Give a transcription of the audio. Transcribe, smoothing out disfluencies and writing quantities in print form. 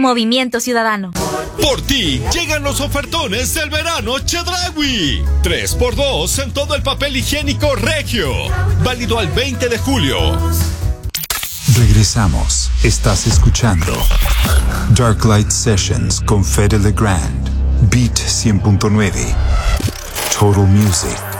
Movimiento Ciudadano. Por ti llegan los ofertones del verano Chedraui. 3x2 en todo el papel higiénico Regio. Válido al 20 de julio. Regresamos. Estás escuchando Darklight Sessions con Fede Legrand. Beat 100.9. Total Music.